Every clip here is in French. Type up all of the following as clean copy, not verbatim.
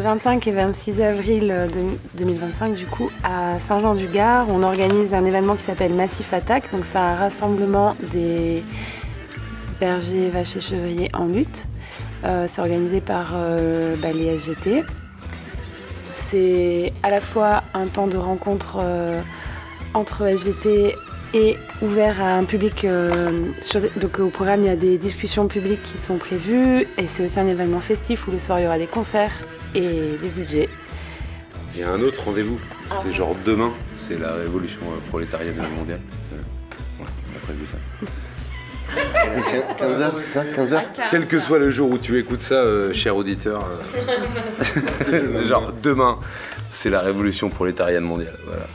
25 et 26 avril 2025, du coup, à Saint-Jean-du-Gard, on organise un événement qui s'appelle Massif Attack. Donc, c'est un rassemblement des bergers, vaches et chevriers en lutte. C'est organisé par les SGT. C'est à la fois un temps de rencontre entre SGT et ouvert à un public. Donc au programme, il y a des discussions publiques qui sont prévues. Et c'est aussi un événement festif où le soir, il y aura des concerts et des DJ. Il y a un autre rendez-vous, c'est genre demain, c'est la révolution prolétarienne mondiale. Ouais, on a prévu ça. 15h, c'est ça 15h. Quel que soit le jour où tu écoutes ça, cher auditeur, genre demain, c'est la révolution prolétarienne mondiale. Voilà.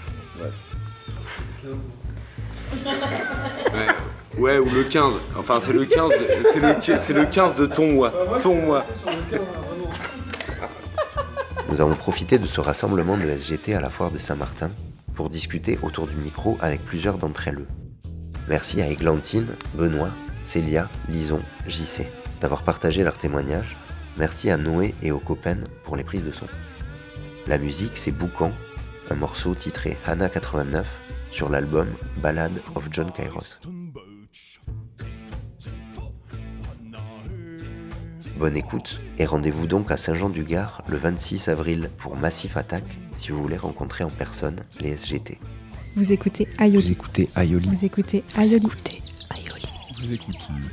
Ouais, ou le 15. Enfin, c'est le 15. C'est le 15 de ton mois. Nous avons profité de ce rassemblement de SGT à la foire de Saint-Martin pour discuter autour du micro avec plusieurs d'entre elles. Merci à Églantine, Benoît, Célia, Lison, JC d'avoir partagé leurs témoignages. Merci à Noé et aux copains pour les prises de son. La musique, c'est Boucan, un morceau titré Hannah 89 sur l'album Ballad of John Kairos. Bonne écoute et rendez-vous donc à Saint-Jean-du-Gard le 26 avril pour Massif Attack si vous voulez rencontrer en personne les SGT. Vous écoutez Aioli. Vous écoutez Aioli. Vous écoutez Aioli. Vous écoutez.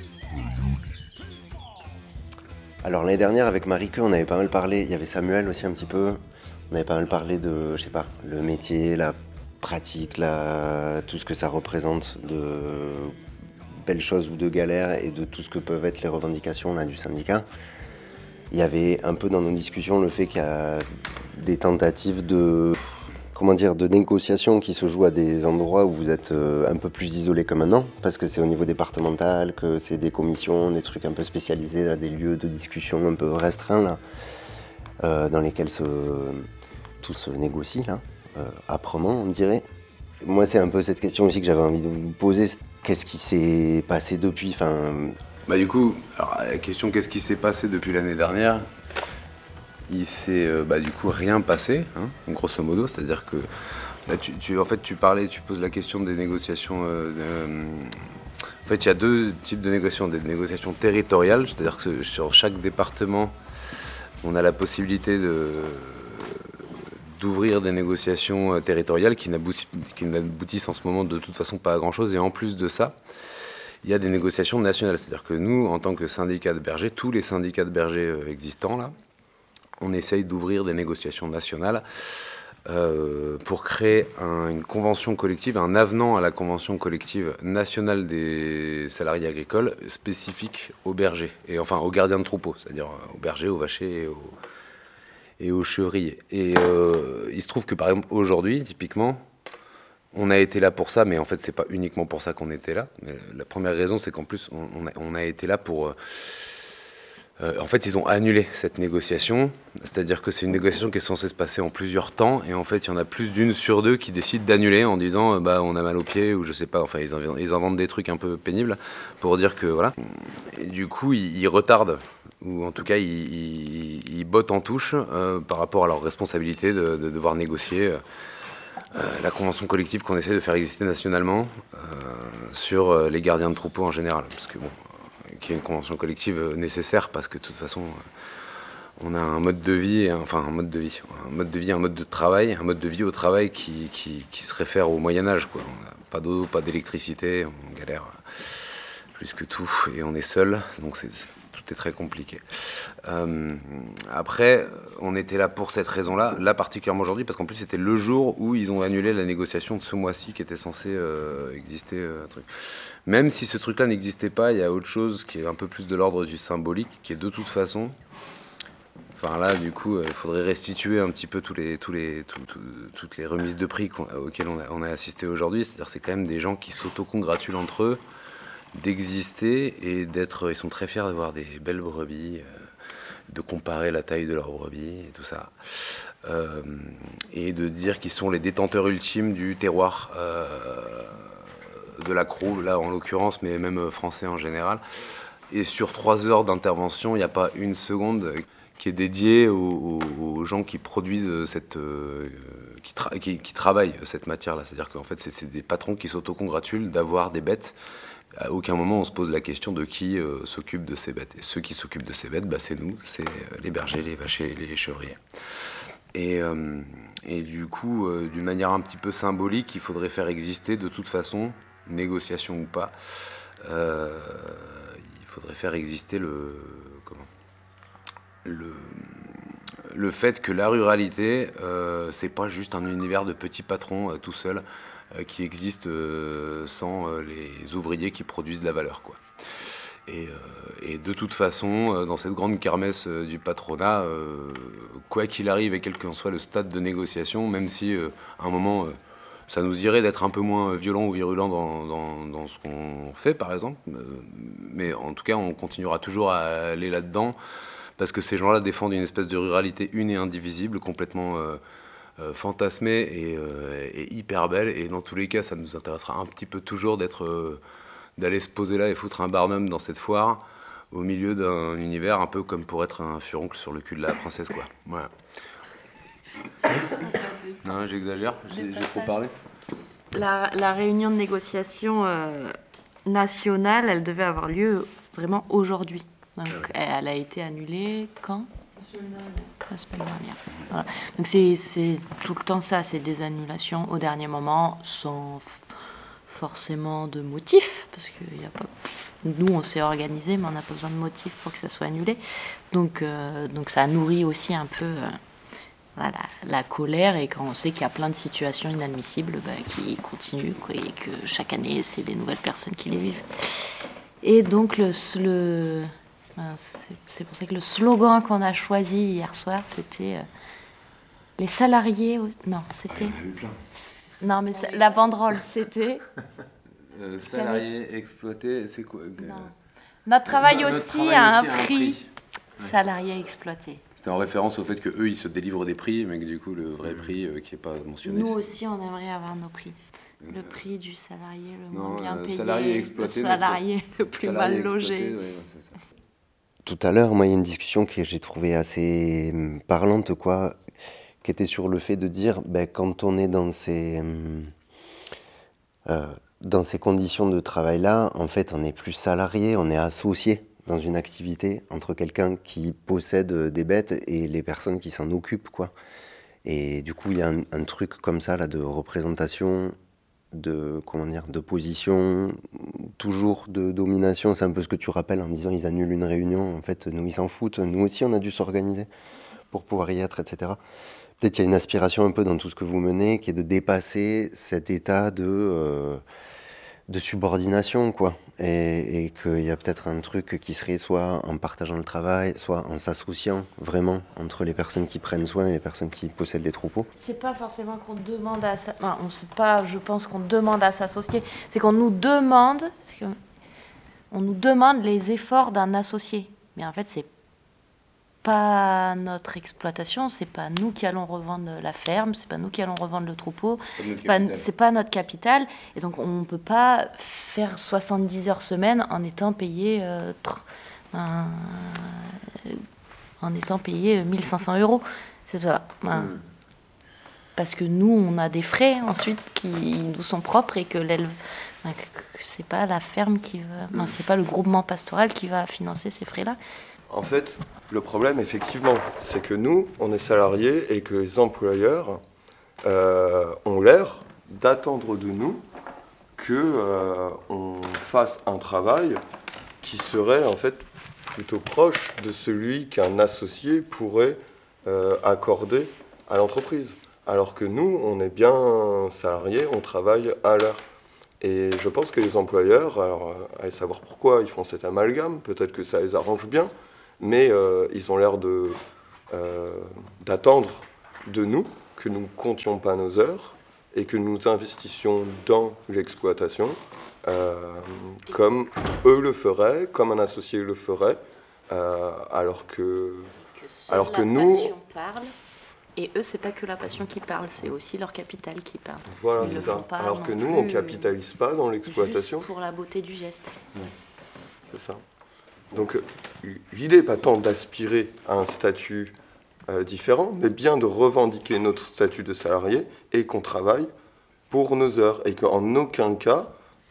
Alors l'année dernière avec Marike, on avait pas mal parlé, il y avait Samuel aussi un petit peu, on avait pas mal parlé de, je sais pas, le métier, la pratique, tout ce que ça représente de belles choses ou de galères et de tout ce que peuvent être les revendications là, du syndicat. Il y avait un peu dans nos discussions le fait qu'il y a des tentatives de négociation qui se jouent à des endroits où vous êtes un peu plus isolé que maintenant, parce que c'est au niveau départemental, que c'est des commissions, des trucs un peu spécialisés, là, des lieux de discussion un peu restreints là, dans lesquels tout se négocie là, âprement on dirait. Moi c'est un peu cette question aussi que j'avais envie de vous poser. Qu'est-ce qui s'est passé depuis Du coup, alors, la question qu'est-ce qui s'est passé depuis l'année dernière, il s'est du coup rien passé, hein, grosso modo, c'est-à-dire que là tu poses la question des négociations. En fait, il y a deux types de négociations, des négociations territoriales, c'est-à-dire que sur chaque département, on a la possibilité d'ouvrir des négociations territoriales qui n'aboutissent en ce moment de toute façon pas à grand-chose. Et en plus de ça, il y a des négociations nationales. C'est-à-dire que nous, en tant que syndicat de bergers, tous les syndicats de bergers existants, là, on essaye d'ouvrir des négociations nationales pour créer une convention collective, un avenant à la convention collective nationale des salariés agricoles spécifique aux bergers, et enfin aux gardiens de troupeaux, c'est-à-dire aux bergers, aux vachers et aux chevriers. Et il se trouve que par exemple aujourd'hui, typiquement, on a été là pour ça, mais en fait c'est pas uniquement pour ça qu'on était là. Mais la première raison, c'est qu'en plus on a été là pour... en fait, ils ont annulé cette négociation, c'est-à-dire que c'est une négociation qui est censée se passer en plusieurs temps, et en fait il y en a plus d'une sur deux qui décident d'annuler en disant on a mal aux pieds, ou je sais pas, enfin ils inventent des trucs un peu pénibles pour dire que voilà. Et du coup ils retardent, ou en tout cas ils bottent en touche par rapport à leur responsabilité de devoir négocier la convention collective qu'on essaie de faire exister nationalement sur les gardiens de troupeaux en général, parce que bon, qui est une convention collective nécessaire parce que de toute façon on a un mode de vie, un mode de travail, un mode de vie au travail qui se réfère au Moyen-Âge, quoi. On n'a pas d'eau, pas d'électricité, on galère plus que tout et on est seul, donc tout est très compliqué. Après, on était là pour cette raison-là, là particulièrement aujourd'hui, parce qu'en plus c'était le jour où ils ont annulé la négociation de ce mois-ci qui était censé exister. Un truc. Même si ce truc-là n'existait pas, il y a autre chose qui est un peu plus de l'ordre du symbolique, qui est de toute façon... Enfin là, du coup, il faudrait restituer un petit peu toutes les remises de prix auxquelles on a assisté aujourd'hui. C'est-à-dire c'est quand même des gens qui s'autocongratulent entre eux d'exister et d'être... Ils sont très fiers d'avoir des belles brebis, de comparer la taille de leurs brebis et tout ça. Et de dire qu'ils sont les détenteurs ultimes du terroir de l'accro, là en l'occurrence, mais même français en général. Et sur 3 heures d'intervention, il n'y a pas une seconde qui est dédié aux gens qui produisent qui travaillent cette matière-là. C'est-à-dire qu'en fait, c'est des patrons qui s'autocongratulent d'avoir des bêtes. À aucun moment on se pose la question de qui s'occupe de ces bêtes. Et ceux qui s'occupent de ces bêtes, c'est nous, c'est les bergers, les vacher, les chevriers. Et du coup, d'une manière un petit peu symbolique, il faudrait faire exister de toute façon, négociation ou pas, il faudrait faire exister le fait que la ruralité, c'est pas juste un univers de petits patrons tout seuls qui existe sans les ouvriers qui produisent de la valeur, quoi. Et de toute façon, dans cette grande kermesse du patronat, quoi qu'il arrive et quel qu'en soit le stade de négociation, même si à un moment ça nous irait d'être un peu moins violent ou virulent dans ce qu'on fait, par exemple, mais en tout cas on continuera toujours à aller là-dedans parce que ces gens-là défendent une espèce de ruralité une et indivisible, complètement fantasmée et hyper belle, et dans tous les cas ça nous intéressera un petit peu toujours d'aller se poser là et foutre un barnum dans cette foire au milieu d'un univers un peu comme pour être un furoncle sur le cul de la princesse, quoi. Voilà. Non, j'exagère, j'ai trop parlé. La réunion de négociation nationale, elle devait avoir lieu vraiment aujourd'hui. Donc elle a été annulée quand ? La semaine dernière. Voilà. Donc c'est tout le temps ça, c'est des annulations au dernier moment sans forcément de motif, parce que y a pas... nous on s'est organisé, mais on n'a pas besoin de motif pour que ça soit annulé. Donc ça nourrit aussi un peu la colère, et quand on sait qu'il y a plein de situations inadmissibles qui continuent, quoi, et que chaque année c'est des nouvelles personnes qui les vivent. Et donc c'est pour ça que le slogan qu'on a choisi hier soir, c'était les salariés... Non, c'était... Il y en a eu plein. Non, mais la banderole, c'était... Salariés exploités, c'est quoi Notre travail Notre aussi travail a un aussi prix. Ouais. Salariés exploités. C'était en référence au fait qu'eux, ils se délivrent des prix, mais que du coup, le vrai prix qui n'est pas mentionné... Nous aussi, on aimerait avoir nos prix. Le prix du salarié le moins bien payé, salarié exploité, le salarié le plus mal logé. Ouais, c'est ça. Tout à l'heure, moi, il y a une discussion que j'ai trouvée assez parlante, quoi, qui était sur le fait de dire, quand on est dans ces conditions de travail-là, en fait, on n'est plus salarié, on est associé dans une activité entre quelqu'un qui possède des bêtes et les personnes qui s'en occupent, quoi. Et du coup, il y a un truc comme ça, là, de représentation, de position, toujours de domination. C'est un peu ce que tu rappelles en disant ils annulent une réunion. En fait, nous, ils s'en foutent. Nous aussi, on a dû s'organiser pour pouvoir y être, etc. Peut-être il y a une aspiration un peu dans tout ce que vous menez qui est de dépasser cet état de subordination, quoi. Et qu'il y a peut-être un truc qui serait soit en partageant le travail, soit en s'associant vraiment entre les personnes qui prennent soin et les personnes qui possèdent les troupeaux. C'est pas forcément qu'on demande à... Enfin, on sait pas, je pense qu'on demande à s'associer. C'est qu'on nous demande... On nous demande les efforts d'un associé. Mais en fait, c'est pas notre exploitation, c'est pas nous qui allons revendre la ferme, c'est pas nous qui allons revendre le troupeau, c'est pas notre capital, et donc on peut pas faire 70 heures semaine en étant payé 1500 €. C'est ça. Parce que nous, on a des frais ensuite qui nous sont propres, et que c'est pas la ferme qui va, c'est pas le groupement pastoral qui va financer ces frais-là. En fait, le problème, effectivement, c'est que nous, on est salariés et que les employeurs ont l'air d'attendre de nous qu'on fasse un travail qui serait en fait plutôt proche de celui qu'un associé pourrait accorder à l'entreprise. Alors que nous, on est bien salariés, on travaille à l'heure. Et je pense que les employeurs, alors, allez savoir pourquoi ils font cet amalgame, peut-être que ça les arrange bien, mais ils ont l'air d'attendre de nous que nous ne comptions pas nos heures et que nous investissions dans l'exploitation comme eux le feraient, comme un associé le ferait, alors que nous... Passion parle. Et eux, c'est pas que la passion qui parle, c'est aussi leur capital qui parle. Voilà, c'est ça. Alors que nous, on ne capitalise pas dans l'exploitation. Juste pour la beauté du geste. C'est ça. Donc l'idée n'est pas tant d'aspirer à un statut différent, mais bien de revendiquer notre statut de salarié et qu'on travaille pour nos heures et qu'en aucun cas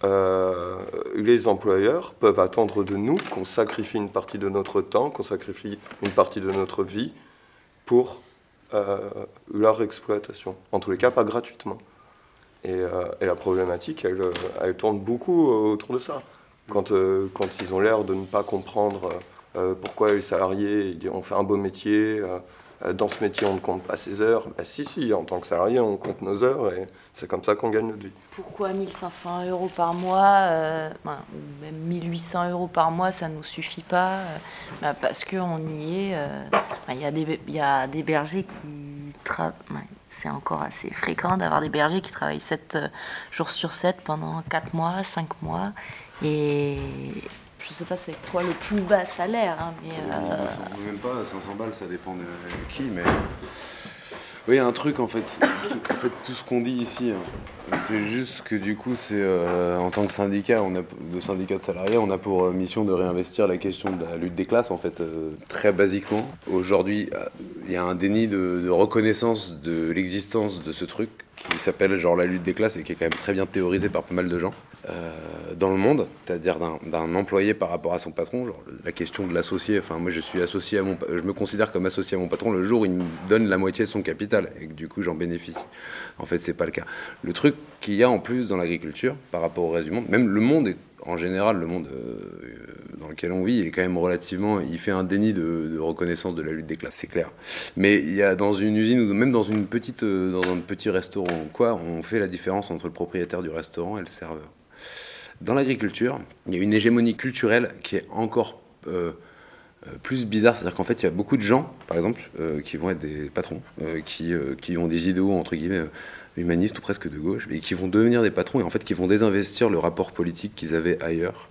les employeurs peuvent attendre de nous qu'on sacrifie une partie de notre temps, qu'on sacrifie une partie de notre vie pour leur exploitation. En tous les cas, pas gratuitement. Et la problématique, elle tourne beaucoup autour de ça. Quand ils ont l'air de ne pas comprendre pourquoi les salariés ont fait un beau métier, dans ce métier on ne compte pas ses heures, si, en tant que salarié on compte nos heures et c'est comme ça qu'on gagne notre vie. Pourquoi 1 500 € par mois, ou même 1 800 € par mois, ça ne nous suffit pas parce qu'on y est. Il y a des bergers qui travaillent. C'est encore assez fréquent d'avoir des bergers qui travaillent 7 jours sur 7 pendant 4 mois, 5 mois. Et je ne sais pas c'est quoi le plus bas salaire. Mais même pas 500 balles, ça dépend de qui, mais... Oui, il y a un truc en fait. Tout ce qu'on dit ici, c'est juste que du coup, c'est en tant que syndicat, de syndicat de salariés, on a pour mission de réinvestir la question de la lutte des classes, en fait, très basiquement. Aujourd'hui, il y a un déni de reconnaissance de l'existence de ce truc qui s'appelle genre la lutte des classes et qui est quand même très bien théorisé par pas mal de gens dans le monde, c'est-à-dire d'un employé par rapport à son patron, genre la question de l'associé. Enfin, moi, je me considère comme associé à mon patron le jour où il me donne la moitié de son capital et que du coup, j'en bénéficie. En fait, c'est pas le cas. Le truc qu'il y a en plus dans l'agriculture par rapport au reste du monde, même le monde en général, le monde dans lequel on vit, il est quand même il fait un déni de reconnaissance de la lutte des classes, c'est clair. Mais il y a dans une usine ou même dans un petit restaurant ou quoi, on fait la différence entre le propriétaire du restaurant et le serveur. Dans l'agriculture, il y a une hégémonie culturelle qui est encore plus bizarre. C'est-à-dire qu'en fait, il y a beaucoup de gens, par exemple, qui vont être des patrons, qui ont des idéaux, entre guillemets, humanistes ou presque de gauche, et qui vont devenir des patrons et en fait qui vont désinvestir le rapport politique qu'ils avaient ailleurs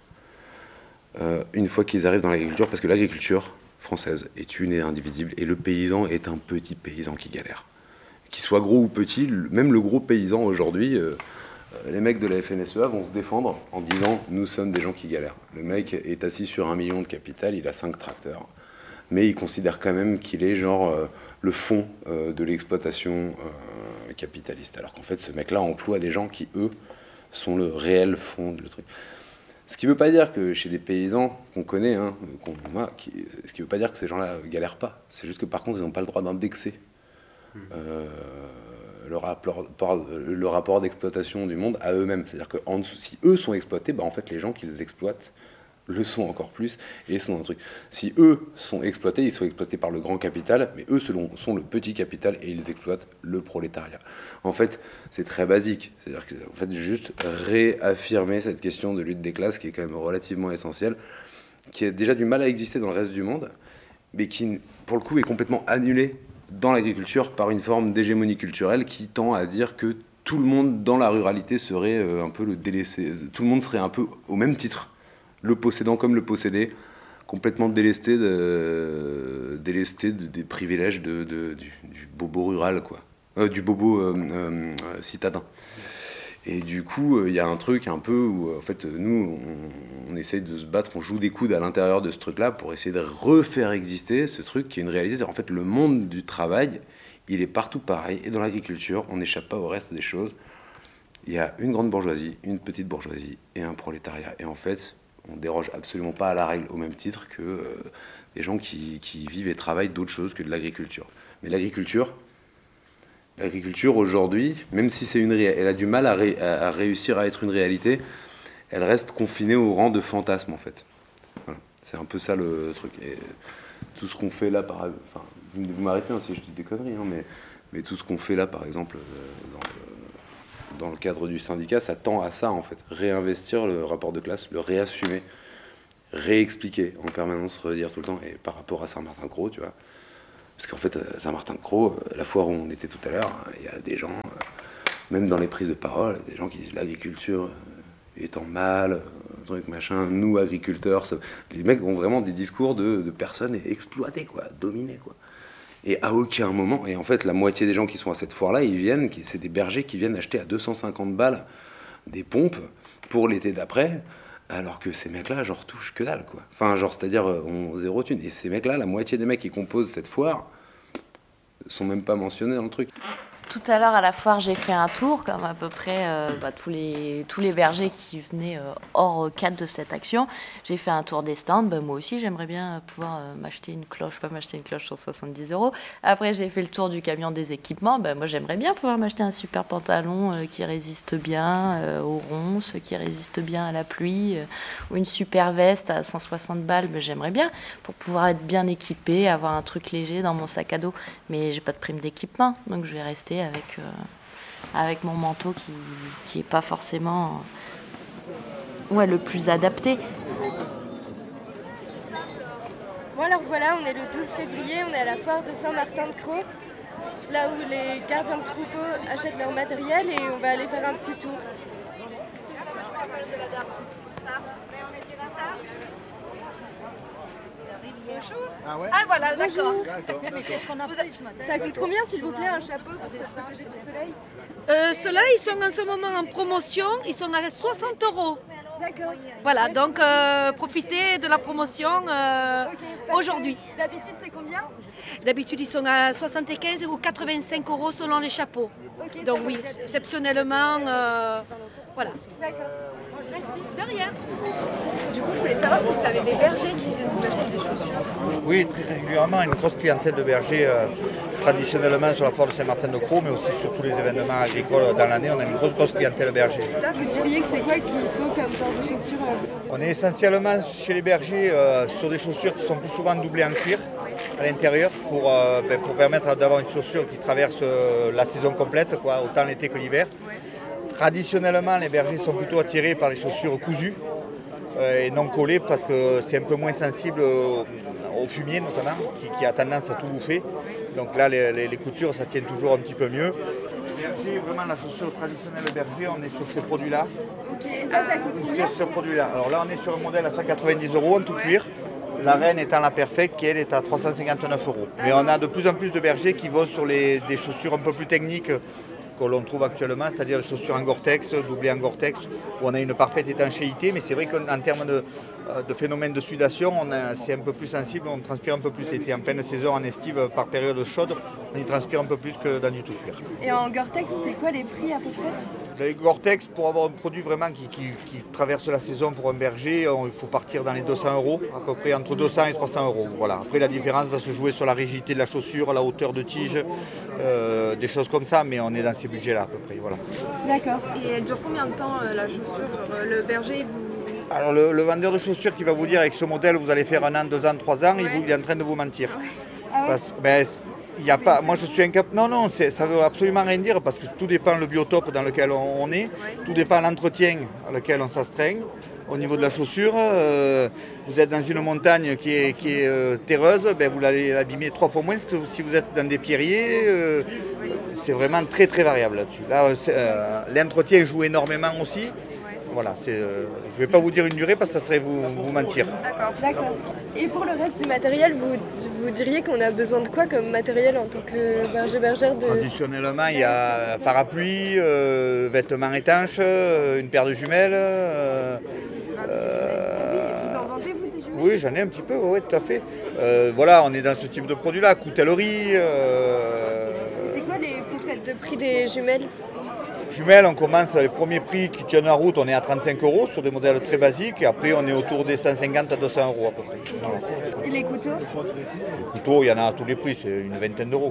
une fois qu'ils arrivent dans l'agriculture, parce que l'agriculture française est une et indivisible, et le paysan est un petit paysan qui galère. Qu'il soit gros ou petit, même le gros paysan aujourd'hui... les mecs de la FNSEA vont se défendre en disant « nous sommes des gens qui galèrent ». Le mec est assis sur 1 million de capital, il a 5 tracteurs, mais il considère quand même qu'il est genre le fond de l'exploitation capitaliste. Alors qu'en fait, ce mec-là emploie des gens qui, eux, sont le réel fond de le truc. Ce qui ne veut pas dire que chez des paysans qu'on connaît, ce qui ne veut pas dire que ces gens-là galèrent pas. C'est juste que par contre, ils n'ont pas le droit d'indexer le rapport d'exploitation du monde à eux-mêmes. C'est-à-dire que si eux sont exploités, en fait, les gens qui les exploitent le sont encore plus et sont un truc. Si eux sont exploités, ils sont exploités par le grand capital, mais eux sont le petit capital et ils exploitent le prolétariat. En fait, c'est très basique. C'est-à-dire que, en fait, juste réaffirmer cette question de lutte des classes qui est quand même relativement essentielle, qui a déjà du mal à exister dans le reste du monde, mais qui, pour le coup, est complètement annulée dans l'agriculture par une forme d'hégémonie culturelle qui tend à dire que tout le monde dans la ruralité serait un peu le délaissé. Tout le monde serait un peu au même titre, le possédant comme le possédé, complètement délesté des privilèges du bobo rural, quoi. Du bobo citadin. Et du coup, il y a un truc un peu où, en fait, nous, on essaye de se battre, on joue des coudes à l'intérieur de ce truc-là pour essayer de refaire exister ce truc qui est une réalité. C'est en fait, le monde du travail, il est partout pareil. Et dans l'agriculture, on n'échappe pas au reste des choses. Il y a une grande bourgeoisie, une petite bourgeoisie et un prolétariat. Et en fait, on déroge absolument pas à la règle au même titre que des gens qui vivent et travaillent d'autres choses que de l'agriculture. Mais l'agriculture aujourd'hui, même si elle a du mal à réussir à être une réalité, elle reste confinée au rang de fantasme en fait. Voilà. C'est un peu ça le truc. Et tout ce qu'on fait là, vous m'arrêtez si je dis des conneries, mais tout ce qu'on fait là, par exemple, dans le cadre du syndicat, ça tend à ça en fait. Réinvestir le rapport de classe, le réassumer, réexpliquer en permanence, redire tout le temps. Et par rapport à Saint-Martin-de-Crau, tu vois. Parce qu'en fait, à Saint-Martin-de-Crau, la foire où on était tout à l'heure, il y a des gens, même dans les prises de parole, des gens qui disent l'agriculture étant mal, truc machin, nous agriculteurs, les mecs ont vraiment des discours de personnes exploitées, quoi, dominées, quoi. Et à aucun moment, et en fait, la moitié des gens qui sont à cette foire-là, c'est des bergers qui viennent acheter à 250 balles des pompes pour l'été d'après, alors que ces mecs-là, genre, touchent que dalle, quoi. Enfin, genre, c'est-à-dire, ont 0 thune. Et ces mecs-là, la moitié des mecs qui composent cette foire sont même pas mentionnés dans le truc. Tout à l'heure, à la foire, j'ai fait un tour, comme à peu près tous les bergers qui venaient hors cadre de cette action. J'ai fait un tour des stands. Moi aussi, j'aimerais bien pouvoir m'acheter une cloche, pas m'acheter une cloche sur 70 €. Après, j'ai fait le tour du camion des équipements. Moi, j'aimerais bien pouvoir m'acheter un super pantalon qui résiste bien aux ronces, qui résiste bien à la pluie, ou une super veste à 160 balles. J'aimerais bien pour pouvoir être bien équipée, avoir un truc léger dans mon sac à dos. Mais j'ai pas de prime d'équipement, donc je vais rester avec mon manteau qui est pas forcément le plus adapté. Bon alors voilà, on est le 12 février, on est à la foire de Saint-Martin-de-Crau, là où les gardiens de troupeaux achètent leur matériel et on va aller faire un petit tour. Ah voilà, d'accord. Ça coûte combien s'il vous plaît un chapeau pour se protéger du soleil? Ceux-là, ils sont en ce moment en promotion, ils sont à 60 €. D'accord. Voilà, donc profitez de la promotion aujourd'hui. D'habitude c'est combien? D'habitude, ils sont à 75 ou 85 € selon les chapeaux. Ok, Donc ça oui, va. exceptionnellement, voilà. D'accord. Merci. De rien. Du coup, je voulais savoir si vous avez des bergers qui viennent vous acheter des chaussures. Oui, très régulièrement, une grosse clientèle de bergers traditionnellement sur la foire de Saint-Martin-de-Crau, mais aussi sur tous les événements agricoles dans l'année. On a une grosse clientèle berger. Là, vous diriez que c'est quoi qu'il faut comme genre de chaussures? On est essentiellement chez les bergers sur des chaussures qui sont plus souvent doublées en cuir à l'intérieur pour permettre d'avoir une chaussure qui traverse la saison complète, autant l'été que l'hiver. Traditionnellement, les bergers sont plutôt attirés par les chaussures cousues et non collées parce que c'est un peu moins sensible au fumier notamment, qui a tendance à tout bouffer. Donc là, les coutures, ça tient toujours un petit peu mieux. Les bergers, vraiment la chaussure traditionnelle berger, on est sur ces produits-là. Ok, et ça coûte combien? Sur ce produit-là. Alors là, on est sur un modèle à 190 € en tout cuir. La reine étant la perfecte, qui elle est à 359 €. Mais on a de plus en plus de bergers qui vont sur des chaussures un peu plus techniques que l'on trouve actuellement, c'est-à-dire les chaussures en Gore-Tex, doublées en Gore-Tex, où on a une parfaite étanchéité, mais c'est vrai qu'en termes de phénomène de sudation, c'est un peu plus sensible, on transpire un peu plus l'été. En pleine saison, en estive, par période chaude, on y transpire un peu plus que dans du tout cuir. Et en Gore-Tex, c'est quoi les prix à peu près? Les Gore-Tex, pour avoir un produit vraiment qui traverse la saison pour un berger, il faut partir dans les 200 €, à peu près entre 200 et 300 €. Voilà. Après, la différence va se jouer sur la rigidité de la chaussure, la hauteur de tige, des choses comme ça, mais on est dans ces budgets-là à peu près. Voilà. D'accord. Et elle dure combien de temps la chaussure? Le berger, vous... Alors, le vendeur de chaussures qui va vous dire avec ce modèle, vous allez faire 1 an, 2 ans, 3 ans, il est en train de vous mentir. Ah ouais. Il y a pas, moi je suis incapable. Non, ça veut absolument rien dire parce que tout dépend le biotope dans lequel on est, tout dépend l'entretien à lequel on s'astreint. Au niveau de la chaussure, vous êtes dans une montagne qui est terreuse, vous allez l'abîmer 3 fois moins que si vous êtes dans des pierriers. C'est vraiment très très variable là-dessus. Là, l'entretien joue énormément aussi. Voilà, je ne vais pas vous dire une durée parce que ça serait vous mentir. D'accord. Et pour le reste du matériel, vous diriez qu'on a besoin de quoi comme matériel en tant que bergère de... Traditionnellement, il y a parapluie, vêtements étanches, une paire de jumelles. Vous en vendez, vous, des jumelles? Oui, j'en ai un petit peu, oui, tout à fait. Voilà, on est dans ce type de produit-là, coutellerie. C'est quoi les fourchettes de prix des jumelles? Jumelles, on commence les premiers prix qui tiennent la route, on est à 35 € sur des modèles très basiques, et après on est autour des 150 à 200 € à peu près. Voilà. Et les couteaux? Les couteaux, il y en a à tous les prix, c'est une vingtaine d'euros.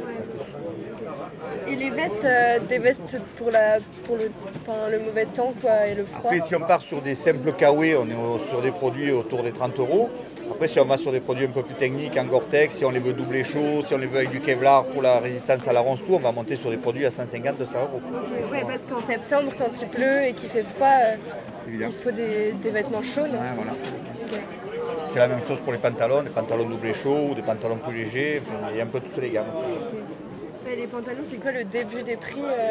Et les vestes, des vestes pour le mauvais temps et le froid? Après, si on part sur des simples kawaii, on est sur des produits autour des 30 €. Après, si on va sur des produits un peu plus techniques, en Gore-Tex, si on les veut doubler chaud, si on les veut avec du Kevlar pour la résistance à la ronce, tout, on va monter sur des produits à 150, 200 €. Oui, parce qu'en septembre, quand il pleut et qu'il fait froid, il faut des vêtements chauds. Ouais, voilà. C'est la même chose pour les pantalons doublés chauds, des pantalons plus légers, il y a un peu toutes les gammes. Et les pantalons, c'est quoi le début des prix